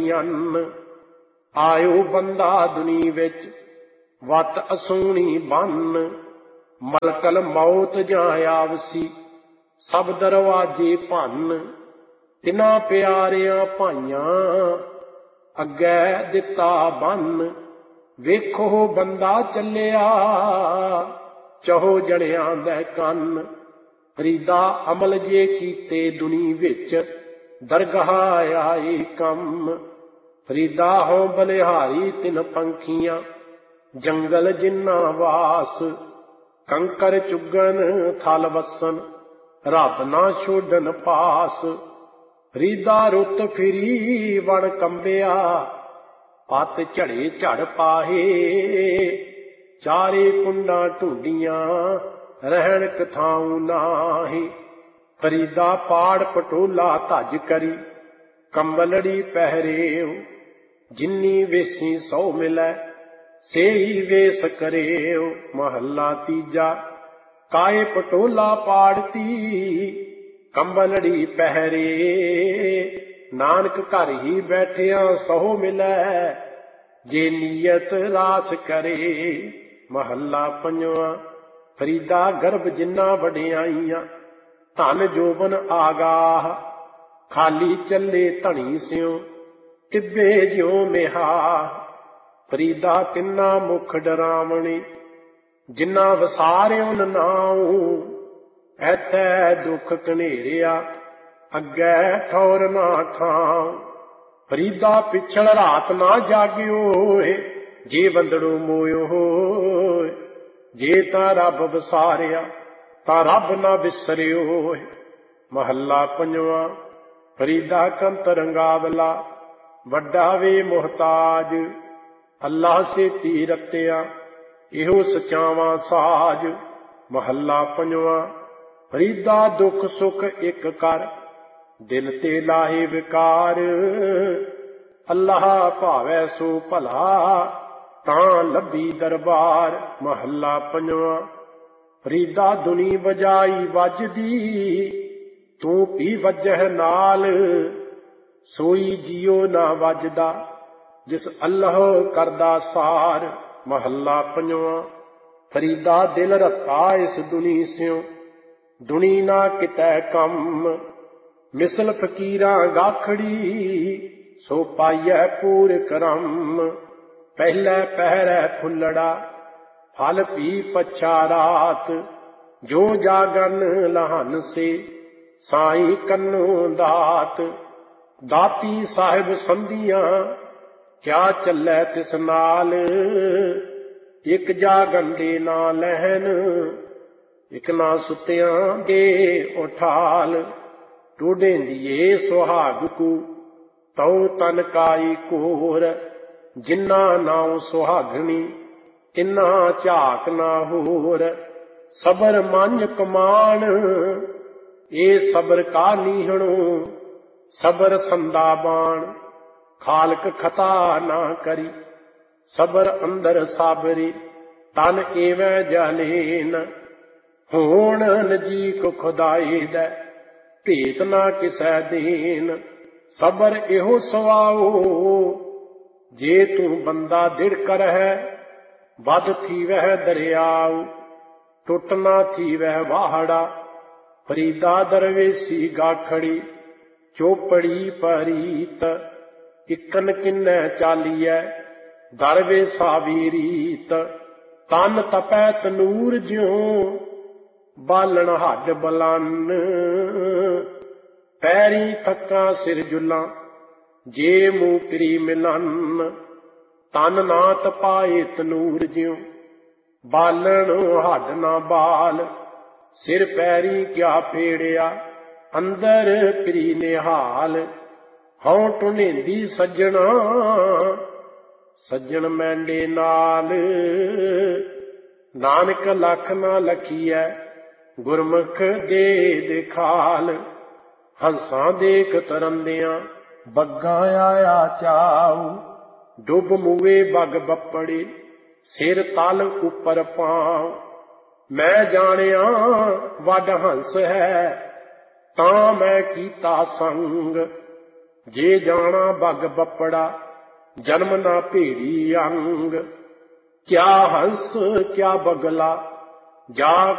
ਨਹੀਂ ਅੰਨ। ਆਇਓ ਬੰਦਾ ਦੁਨੀ ਵਿੱਚ ਵਤ ਅਸੂਣੀ ਬੰਨ। ਮਲਕਲ ਮੌਤ ਜਾਂ ਆਵਸੀ ਸਭ ਦਰਵਾਜੇ ਭੰਨ। ਤਿਨਾਂ ਪਿਆਰਿਆਂ ਭਾਈਆਂ ਅੱਗੇ ਦਿੱਤਾ ਬੰਨ। ਵੇਖੋ ਬੰਦਾ ਚੱਲਿਆ ਚਹੋ ਜਣਿਆਂ ਦੇ ਕੰਨ। ਫਰੀਦਾ ਅਮਲ ਜੇ ਕੀਤੇ ਦੁਨੀ ਵਿੱਚ ਦਰਗਾਹ ਆਏ ਕੰਮ। ਫਰੀਦਾ ਹੋ ਬਲਿਹਾਰੀ ਤਿਨ ਪੰਖੀਆਂ ਜੰਗਲ ਜਿਨ੍ਹਾਂ ਵਾਸ। ਕੰਕਰ ਚੁਗਣ ਥਲ ਵਸਨ ਰੱਬ ਨਾ ਛੋਡਨ ਪਾਸ। ਫਰੀਦਾ ਰੁੱਤ ਫਿਰੀ ਵਣ ਕੰਬਿਆ ਪਤ ਝੜੇ ਝੜ ਪਾਹੇ। ਚਾਰੇ ਕੁੰਡਾਂ ਢੂੰਡੀਆਂ ਰਹਿਣ ਕਥਾਉ ਨਾਹੀ। ਫਰੀਦਾ ਪਾੜ ਪਟੋਲਾ ਧੱਜ ਕਰੀ ਕੰਬਲੜੀ ਪਹਿਰੇਉ। ਜਿੰਨੀ ਵੇਸੀ ਸੌ ਮਿਲੈ ਸੇਈ ਵੇਸ ਕਰੇਉ। ਮਹੱਲਾ ਤੀਜਾ। ਕਾਏ ਪਟੋਲਾ ਪਾੜਤੀ ਕੰਬਲੜੀ ਪਹਿਰੇ। ਨਾਨਕ ਘਰ ਹੀ ਬੈਠਿਆ ਸਹੁ ਮਿਲੈ ਜੇ ਨੀਅਤ ਰਾਸ ਕਰੇ। ਮਹੱਲਾ ਪੰਜਵਾਂ। ਫਰੀਦਾ ਗਰਭ ਜਿੰਨਾ ਵਡਿਆਈਆਂ ਧਨ ਜੋਬਨ ਆਗਾਹ। ਖਾਲੀ ਚੱਲੇ ਧਣੀ ਸਿਉ ਟਿੱਬੇ ਜਿਉ ਮਿਹਾ। ਫਰੀਦਾ ਤਿੰਨਾ ਮੁਖ ਡਰਾਵਣੀ ਜਿੰਨਾ ਵਸਾਰਿਉ ਨਾਉ। ਐਥੈ ਦੁੱਖ ਘਨੇਰਿਆ ਅੱਗੇ ਠੌਰ ਨਾ ਠਾਉ। ਫਰੀਦਾ ਪਿਛਲ ਰਾਤ ਨਾ ਜਾਗਿਓ ਜੇ ਬੰਦੜੋ ਮੋਇਓ ਹੋਏ। ਜੇ ਤਾਂ ਰੱਬ ਵਸਾਰਿਆ ਤਾਂ ਰੱਬ ਨਾ ਵਿਸਰਿਓ। ਮਹੱਲਾ ਪੰਜਵਾਂ। ਫਰੀਦਾ ਕੰਤ ਰੰਗਾਵਲਾ ਵੱਡਾ ਵੇ ਮੁਹਤਾਜ। ਅੱਲਾ ਸੇਤੀ ਰਤਿਆ ਇਹੋ ਸਚਾਵਾਂ ਸਾਜ। ਮਹੱਲਾ ਪੰਜਵਾਂ। ਫਰੀਦਾ ਦੁੱਖ ਸੁਖ ਇੱਕ ਕਰ ਦਿਲ ਤੇ ਲਾਹੇ ਵਿਕਾਰ। ਅੱਲਾਹ ਭਾਵੈ ਸੋ ਭਲਾ ਤਾਂ ਲੱਭੀ ਦਰਬਾਰ। ਮਹੱਲਾ ਪੰਜਵਾਂ। ਫਰੀਦਾ ਦੁਨੀ ਵਜਾਈ ਵੱਜਦੀ ਤੂੰ ਵੀ ਵੱਜਹਿ ਨਾਲ। ਸੋਈ ਜਿਉ ਨਾ ਵੱਜਦਾ ਜਿਸ ਅੱਲਾਹ ਕਰਦਾ ਸਾਰ। ਮਹੱਲਾ ਪੰਜਵਾਂ। ਫਰੀਦਾ ਦਿਲ ਰੱਖਾ ਇਸ ਦੁਨੀ ਸਿਉ ਦੁਨੀ ਨਾ ਕਿਤੈ ਕੰਮ। ਮਿਸਲ ਫਕੀਰਾਂ ਗਾਖੜੀ ਸੋ ਪਾਈਐ ਪੂਰ ਕਰਮ। ਪਹਿਲੇ ਪਹਿਰੈ ਫੁੱਲੜਾ ਫਲ ਪੀ ਪਛਾ ਰਾਤ। ਜੋ ਜਾਗਨ ਲਹਨ ਸੇ ਸਾਈ ਕੰਨੂ ਦਾਤ। ਦਾਤੀ ਸਾਹਿਬ ਸੰਧੀਆਂ ਕਿਆ ਚੱਲੈ ਤਿਸ ਨਾਲ। ਇੱਕ ਜਾਗਨ ਦੇ ਨਾ ਲਹਿਨ ਇੱਕ ਨਾ ਸੁੱਤਿਆਂ ਦੇ ਉਠਾਲ। ਟੋਡੇ ਦੀਏ ਸੁਹਾਗ ਕੂ ਤਉ ਤਨ ਕਾਈ ਕੋਰ। ਜਿੰਨਾ ਨਾਉ ਸੁਹਾਗਣੀ ਇਨਾ ਝਾਕ ਨਾ ਹੋਰ। ਸਬਰ ਮੰਝ ਕਮਾਣ ਇਹ ਸਬਰ ਕਾ ਨੀਹਣੋ। ਸਬਰ ਸੰਦਾ ਬਾਣ ਖਾਲਕ ਖਤਾ ਨਾ ਕਰੀ। ਸਬਰ ਅੰਦਰ ਸਾਬਰੀ ਤਨ ਏਵੈ ਜਾਲੇਨ। ਹੋਣ ਨਜੀਕ ਖੁਦਾਈ ਦੈ ਭੇਤ ਨਾ ਕਿਸੈ ਦੇਨ। ਸਬਰ ਇਹੋ ਸਵਾਉ ਜੇ ਤੂੰ ਬੰਦਾ ਦਿੜ ਕਰਹਿ। ਵੱਧ ਥੀਵਹਿ ਦਰਿਆਉ ਟੁੱਟ ਨਾ ਥੀਵਹਿ ਵਾਹੜਾ। ਫਰੀਦਾ ਦਰਵੇਸੀ ਗਾਖੜੀ ਚੋਪੜੀ ਪਰੀਤ। ਇਕਨ ਕਿੰਨੈ ਚਾਲੀਐ ਦਰਵੇਸਾ ਵੀ ਰੀਤ। ਤਨ ਤਪੈ ਤਨੂਰ ਜਿਉ ਬਾਲਣ ਹੱਡ ਬਲਨ। ਪੈਰੀ ਥੱਕਾਂ ਸਿਰ ਜੁਲਾਂ ਜੇ ਮੂੰਹ ਕਰੀ ਮਿਲਨ। ਤਨ ਨਾ ਤਪਾਏ ਤਨੂਰ ਜਿਉ ਬਾਲਣ ਹੱਡ ਨਾ ਬਾਲ। ਸਿਰ ਪੈਰੀ ਕਿਆ ਫੇੜਿਆ ਅੰਦਰ ਕਰੀ ਨਿਹਾਲ। ਹਉ ਟੁਨੇਂਦੀ ਸੱਜਣਾ ਸੱਜਣ ਮੈਂਡੇ ਨਾਲ। ਨਾਨਕ ਲੱਖ ਨਾ ਲਖੀਐ ਗੁਰਮੁਖ ਦੇ ਦਿਖਾਲ। ਹੰਸਾਂ ਦੇਖ ਤਰੰਦਿਆਂ ਬੱਗਾਂ ਆਇਆ ਚਾਉ। ਡੁੱਬ ਮੂਏ ਬੱਗ ਬੱਪੜੇ ਸਿਰ ਤਲ ਉੱਪਰ ਪਾਉ। ਮੈਂ ਜਾਣਿਆ ਵੱਡ ਹੰਸ ਹੈ ਤਾਂ ਮੈਂ ਕੀਤਾ ਸੰਗ। ਜੇ ਜਾਣਾ ਬਗ ਬੱਪੜਾ ਜਨਮ ਨਾ ਭੇੜੀ ਅੰਗ। ਕਿਆ ਹੰਸ ਕਿਆ ਬਗਲਾ ਜਾ